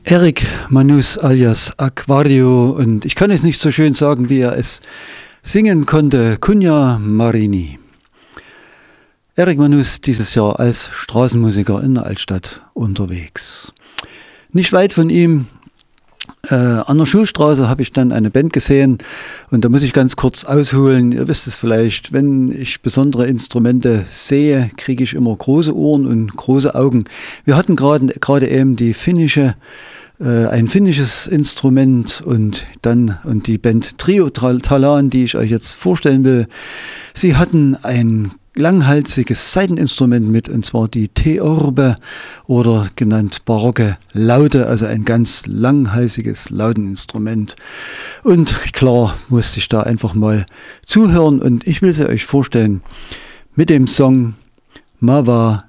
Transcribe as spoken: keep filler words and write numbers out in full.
Eric Manus alias Aquario, und ich kann es nicht so schön sagen, wie er es singen konnte, Cunha Marini. Eric Manus dieses Jahr als Straßenmusiker in der Altstadt unterwegs. Nicht weit von ihm, äh, an der Schulstraße, habe ich dann eine Band gesehen, und da muss ich ganz kurz ausholen. Ihr wisst es vielleicht, wenn ich besondere Instrumente sehe, kriege ich immer große Ohren und große Augen. Wir hatten gerade gerade eben die finnische ein finnisches Instrument und dann und die Band Trio Talan, die ich euch jetzt vorstellen will. Sie hatten ein langhalsiges Saiteninstrument mit, und zwar die Theorbe oder genannt barocke Laute, also ein ganz langhalsiges Lauteninstrument. Und klar musste ich da einfach mal zuhören, und ich will sie euch vorstellen mit dem Song Mava